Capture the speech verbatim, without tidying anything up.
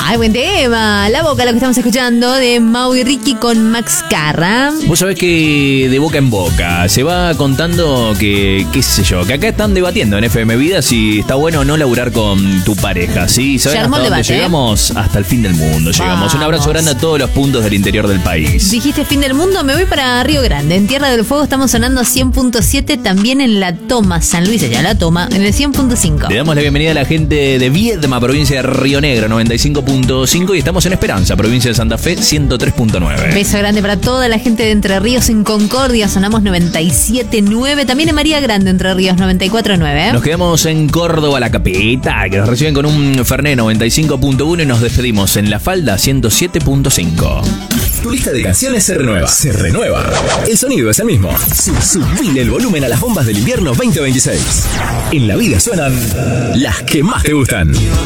Ay, buen tema. La Boca, lo que estamos escuchando de Mau y Ricky con Max Carra. Vos sabés que de boca en boca se va contando que, qué sé yo, que acá están debatiendo en F M Vida si está bueno o no laburar con tu pareja, ¿sí? ¿Sabés hasta dónde debate, llegamos? ¿Eh? Hasta el fin del mundo llegamos. Vamos. Un abrazo grande a todos los puntos del interior del país. Dijiste fin del mundo, me voy para Río Grande. En Tierra del Fuego estamos sonando cien punto siete, también en La Toma, San Luis, allá La Toma, en el cien punto cinco. Le damos la bienvenida a la gente de Viedma, provincia de Río Negro, noventa y cinco punto cinco, y estamos en Esperanza, provincia de Santa Fe, ciento tres punto nueve. Beso grande para toda la gente de Entre Ríos, en Concordia sonamos noventa y siete punto nueve, también en María Grande, Entre Ríos, noventa y cuatro punto nueve. Nos quedamos en Córdoba, la capital, que nos reciben con un Fernet noventa y cinco punto uno, y nos despedimos en La Falda, ciento siete punto cinco. Tu lista de canciones se renueva. Se renueva. El sonido es el mismo. Subile el volumen a las bombas del invierno veinte veintiséis. En la vida suenan las que más te gustan.